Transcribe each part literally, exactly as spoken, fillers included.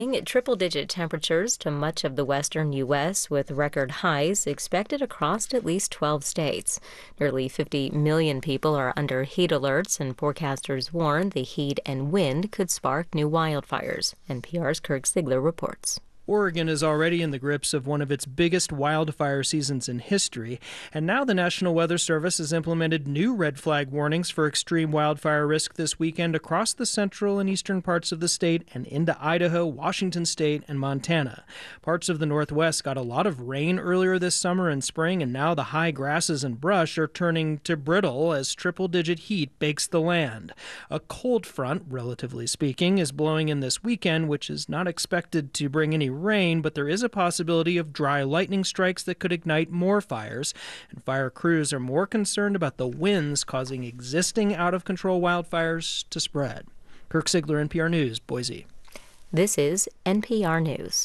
Triple-digit temperatures to much of the western U S with record highs expected across at least twelve states. Nearly fifty million people are under heat alerts, and forecasters warn the heat and wind could spark new wildfires. N P R's Kirk Ziegler reports. Oregon is already in the grips of one of its biggest wildfire seasons in history, and now the National Weather Service has implemented new red flag warnings for extreme wildfire risk this weekend across the central and eastern parts of the state and into Idaho, Washington State, and Montana. Parts of the Northwest got a lot of rain earlier this summer and spring, and now the high grasses and brush are turning to brittle as triple-digit heat bakes the land. A cold front, relatively speaking, is blowing in this weekend, which is not expected to bring any rain, but there is a possibility of dry lightning strikes that could ignite more fires, and fire crews are more concerned about the winds causing existing out-of-control wildfires to spread. Kirk Ziegler, N P R News, Boise. This is N P R News.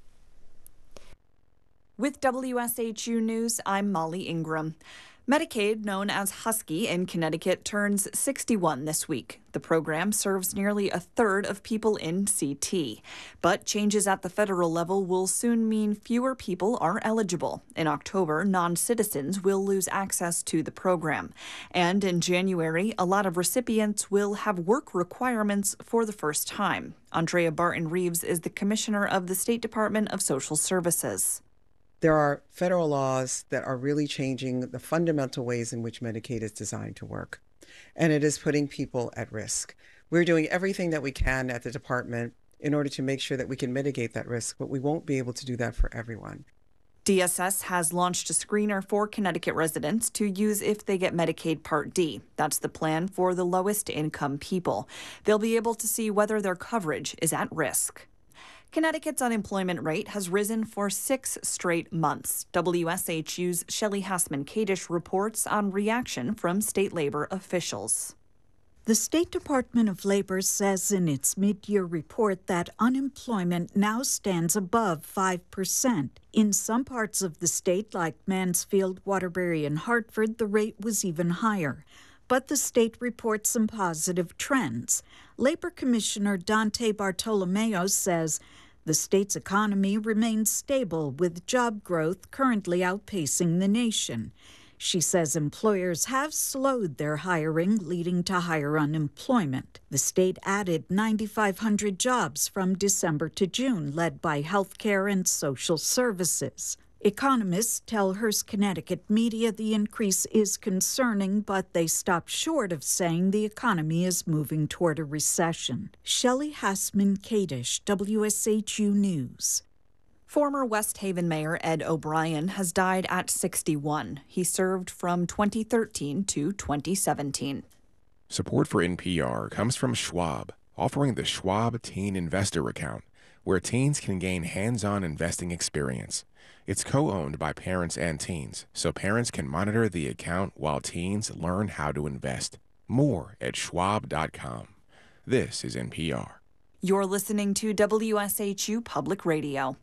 With W S H U News, I'm Molly Ingram. Medicaid, known as Husky in Connecticut, turns sixty-one this week. The program serves nearly a third of people in C T. But changes at the federal level will soon mean fewer people are eligible. In October, non-citizens will lose access to the program. And in January, a lot of recipients will have work requirements for the first time. Andrea Barton-Reeves is the commissioner of the State Department of Social Services. There are federal laws that are really changing the fundamental ways in which Medicaid is designed to work, and it is putting people at risk. We're doing everything that we can at the department in order to make sure that we can mitigate that risk, but we won't be able to do that for everyone. D S S has launched a screener for Connecticut residents to use if they get Medicaid Part D. That's the plan for the lowest income people. They'll be able to see whether their coverage is at risk. Connecticut's unemployment rate has risen for six straight months. W S H U's Shelley Hassman-Kadish reports on reaction from state labor officials. The State Department of Labor says in its mid-year report that unemployment now stands above five percent. In some parts of the state, like Mansfield, Waterbury, and Hartford, the rate was even higher. But the state reports some positive trends. Labor Commissioner Dante Bartolomeo says the state's economy remains stable, with job growth currently outpacing the nation. She says employers have slowed their hiring, leading to higher unemployment. The state added nine thousand five hundred jobs from December to June, led by healthcare and social services. Economists tell Hearst Connecticut Media the increase is concerning, but they stop short of saying the economy is moving toward a recession. Shelley Hassman-Kadish, W S H U News. Former West Haven Mayor Ed O'Brien has died at sixty-one. He served from twenty thirteen to twenty seventeen. Support for N P R comes from Schwab, offering the Schwab Teen Investor Account, where teens can gain hands-on investing experience. It's co-owned by parents and teens, so parents can monitor the account while teens learn how to invest. More at schwab dot com. This is N P R. You're listening to W S H U Public Radio.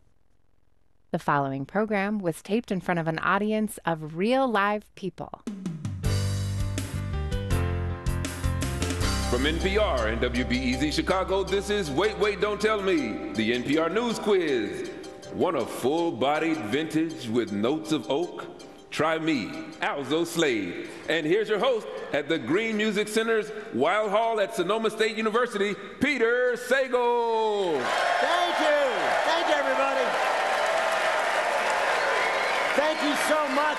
The following program was taped in front of an audience of real live people. From N P R and W B E Z Chicago, this is Wait, Wait, Don't Tell Me, the N P R News Quiz. Want a full-bodied vintage with notes of oak? Try me, Alzo Slade. And here's your host at the Green Music Center's Wild Hall at Sonoma State University, Peter Sagal. Thank you. Thank you, everybody. Thank you so much.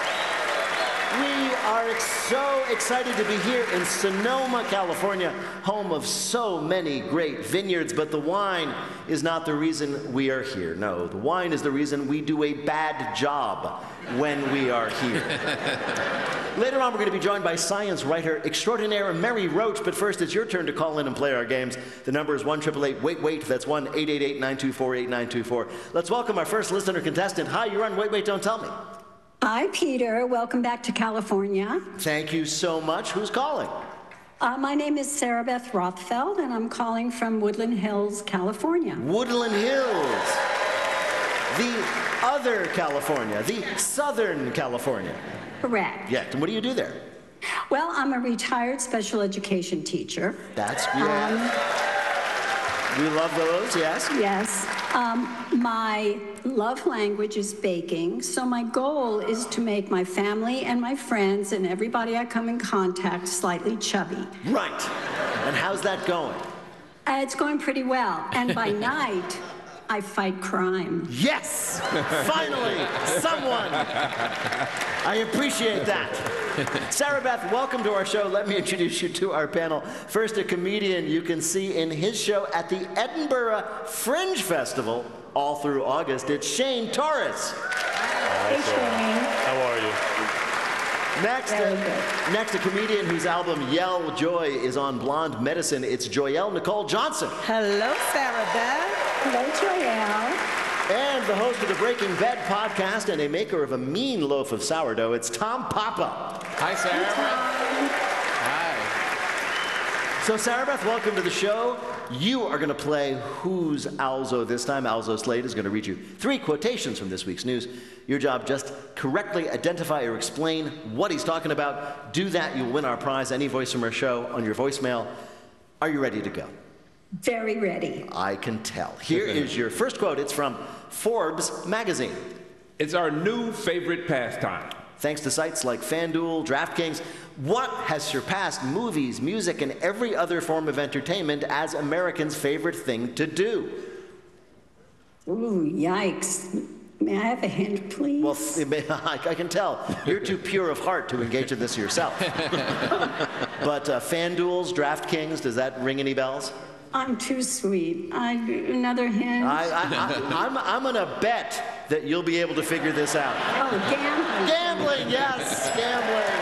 We are so excited to be here in Sonoma, California, home of so many great vineyards, but the wine is not the reason we are here. No, the wine is the reason we do a bad job when we are here. Later on, we're going to be joined by science writer extraordinaire Mary Roach, but first, it's your turn to call in and play our games. The number is one eight eight eight, wait, wait. That's one eight eight eight, nine two four, eight nine two four. Let's welcome our first listener contestant. Hi, you're on Wait, Wait, Don't Tell Me. Hi, Peter. Welcome back to California. Thank you so much. Who's calling? Uh, my name is Sarah Beth Rothfeld, and I'm calling from Woodland Hills, California. Woodland Hills. The other California, the Southern California. Correct. Yeah, and what do you do there? Well, I'm a retired special education teacher. That's good. Um, We love those, yes? Yes. Um, my love language is baking, so my goal is to make my family and my friends and everybody I come in contact slightly chubby. Right. And how's that going? Uh, it's going pretty well. And by night, I fight crime. Yes! Finally, someone! I appreciate that. Sarah Beth, welcome to our show. Let me introduce you to our panel. First, a comedian you can see in his show at the Edinburgh Fringe Festival all through August. It's Shane Torres. Hi, Shane. How are you? Next, uh, next, a comedian whose album Yell Joy is on Blonde Medicine. It's Joyelle Nicole Johnson. Hello, Sarah Beth. Hello, Joyelle. And the host of the Breaking Bad podcast and a maker of a mean loaf of sourdough, it's Tom Papa. Hi, Sarah. Hi. Hi. So, Sarah Beth, welcome to the show. You are going to play Who's Alzo this time. Alzo Slade is going to read you three quotations from this week's news. Your job, just correctly identify or explain what he's talking about. Do that, you'll win our prize, any voice from our show, on your voicemail. Are you ready to go? Very ready. I can tell. Here is your first quote. It's from Forbes magazine. It's our new favorite pastime. Thanks to sites like FanDuel, DraftKings, what has surpassed movies, music, and every other form of entertainment as Americans' favorite thing to do? Ooh, yikes. May I have a hint, please? Well, I can tell. You're too pure of heart to engage in this yourself. But uh, FanDuel's, DraftKings, does that ring any bells? I'm too sweet. I, another hint? I, I, I, I'm, I'm going to bet that you'll be able to figure this out. Oh, gambling. Gambling, yes, gambling.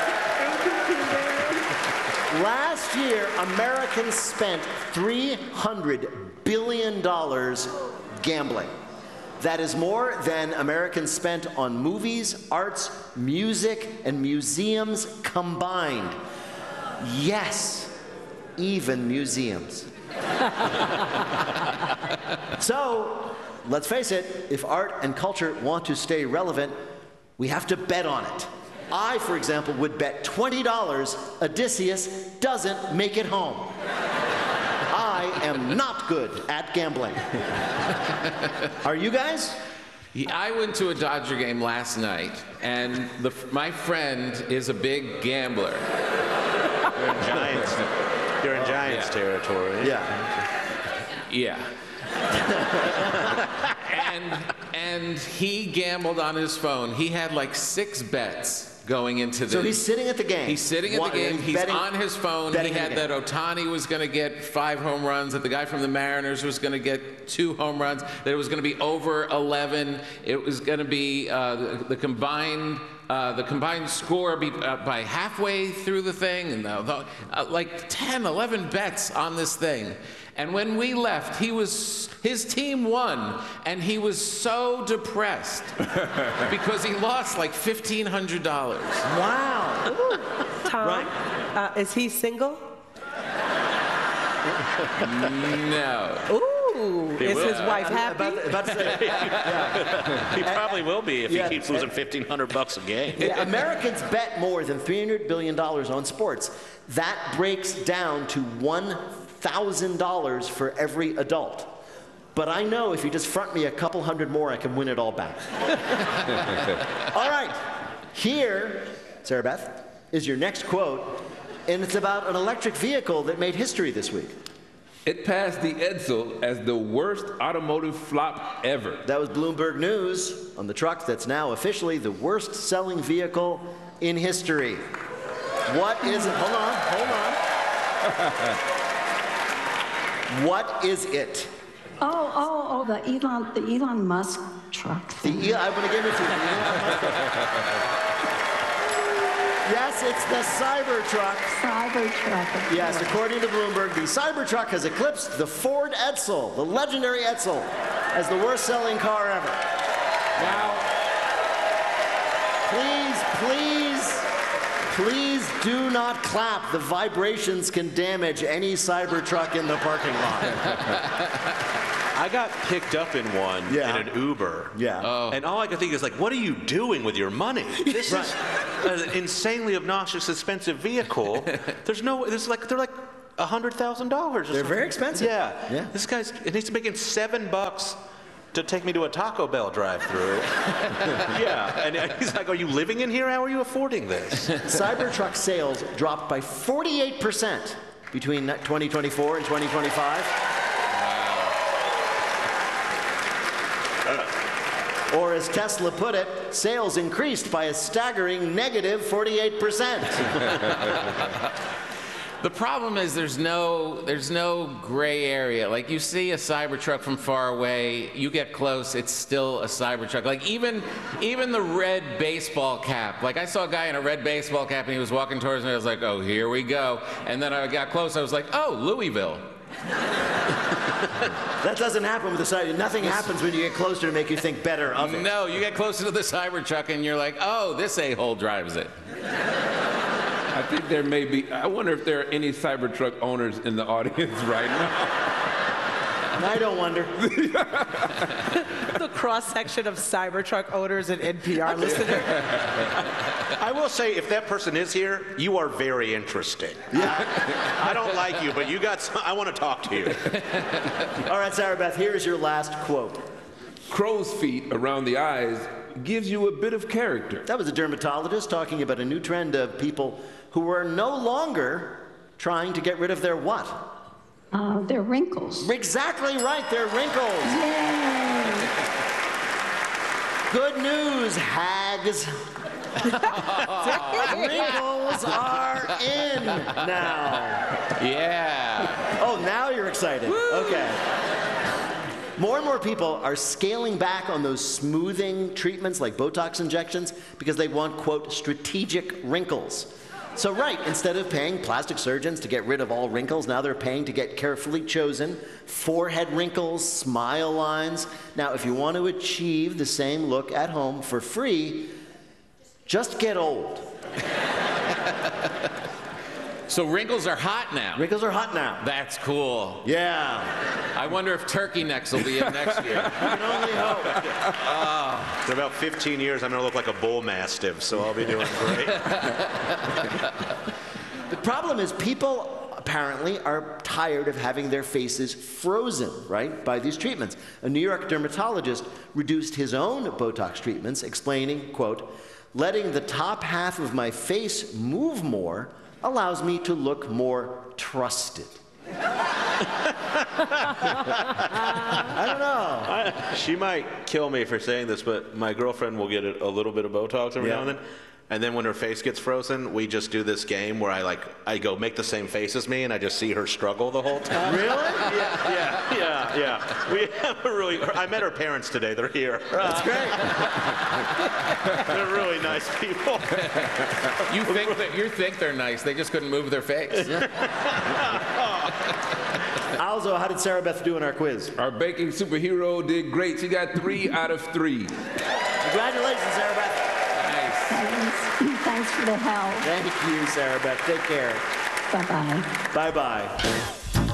Last year, Americans spent three hundred billion dollars gambling. That is more than Americans spent on movies, arts, music, and museums combined. Yes, even museums. So, let's face it, if art and culture want to stay relevant, we have to bet on it. I, for example, would bet twenty dollars Odysseus doesn't make it home. I am not good at gambling. Are you guys? Yeah, I went to a Dodger game last night, and the, my friend is a big gambler. You're in Giants, You're in Giants yeah. territory. Yeah. Yeah. and and he gambled on his phone. He had like six bets going into this. So he's sitting at the game. He's sitting at One, the game. He's betting, on his phone. He had that Ohtani was going to get five home runs, that the guy from the Mariners was going to get two home runs, that it was going to be over eleven. It was going to be uh, the, the combined uh, the combined score be, uh, by halfway through the thing, and the, the, uh, like ten, eleven bets on this thing. And when we left, he was, his team won, and he was so depressed because he lost like fifteen hundred dollars. Wow. Ooh, Tom, Right. uh, is he single? No. Ooh, He is will. his wife I'm happy? About, about to say, yeah. He probably will be if Yeah. he keeps losing fifteen hundred bucks a game. Yeah, Americans bet more than three hundred billion dollars on sports. That breaks down to one thousand dollars for every adult. But I know if you just front me a couple hundred more, I can win it all back. All right, here, Sarah Beth, is your next quote, and it's about an electric vehicle that made history this week. It passed the Edsel as the worst automotive flop ever. That was Bloomberg News on the truck that's now officially the worst selling vehicle in history. What is it? Hold on, hold on. What is it? Oh, oh, oh, the Elon, the Elon Musk truck. The thing. Elon, I'm going to give it to you. The Elon Musk truck. Yes, it's the Cybertruck. Cybertruck. Yes, according to Bloomberg, the Cybertruck has eclipsed the Ford Edsel, the legendary Edsel, as the worst-selling car ever. Now, please, please, please do not clap. The vibrations can damage any Cybertruck in the parking lot. I got picked up in one Yeah. in an Uber. Yeah. Oh. And all I could think is like, what are you doing with your money? This Right. is an insanely obnoxious, expensive vehicle. There's no, there's like, they're like one hundred thousand dollars. They're very expensive. Yeah. Yeah. This guy's, and he's making seven bucks to take me to a Taco Bell drive-through. Yeah, and he's like, are you living in here? How are you affording this? Cybertruck sales dropped by forty-eight percent between twenty twenty-four and twenty twenty-five. Wow. Or as Tesla put it, sales increased by a staggering negative forty-eight percent. The problem is there's no there's no gray area. Like, you see a Cybertruck from far away, you get close, it's still a Cybertruck. Like, even even the red baseball cap. Like, I saw a guy in a red baseball cap and he was walking towards me. I was like, oh, here we go. And then I got close. I was like, oh, Louisville. That doesn't happen with the Cybertruck. Nothing happens when you get closer to make you think better of it. No, you get closer to the Cybertruck and you're like, oh, this a-hole drives it. I think there may be, I wonder if there are any Cybertruck owners in the audience right now. I don't wonder. The cross-section of Cybertruck owners and N P R listeners. I will say, if that person is here, you are very interesting. Yeah. I don't like you, but you got some, I want to talk to you. All right, Sarah Beth, here's your last quote. Crow's feet around the eyes gives you a bit of character. That was a dermatologist talking about a new trend of people who are no longer trying to get rid of their what? Uh, they're wrinkles. Exactly right, they're wrinkles. Yay! Good news, hags. Wrinkles are in now. Yeah. Oh, now you're excited. Woo! Okay. More and more people are scaling back on those smoothing treatments like Botox injections because they want, quote, strategic wrinkles. So right, instead of paying plastic surgeons to get rid of all wrinkles, now they're paying to get carefully chosen forehead wrinkles, smile lines. Now, if you want to achieve the same look at home for free, just get old. So wrinkles are hot now. Wrinkles are hot now. That's cool. Yeah. I wonder if turkey necks will be in next year. You can only hope. Oh. In about fifteen years, I'm going to look like a bull mastiff, so I'll be doing great. The problem is people apparently are tired of having their faces frozen, right, by these treatments. A New York dermatologist reduced his own Botox treatments, explaining, quote, letting the top half of my face move more allows me to look more trusted. I don't know. I, she might kill me for saying this, but my girlfriend will get a, a little bit of Botox every Yeah. now and then. And then when her face gets frozen, we just do this game where I like I go make the same face as me, and I just see her struggle the whole time. Really? Yeah, yeah, yeah, yeah. We have a really. I met her parents today. They're here. That's great. They're really nice people. You think that you think they're nice? They just couldn't move their face. Also, how did Sarah Beth do in our quiz? Our baking superhero did great. She got three out of three. Congratulations, Sarah Beth. Thanks. Thanks for the help. Thank you, Sarah Beth. Take care. Bye-bye. Bye-bye.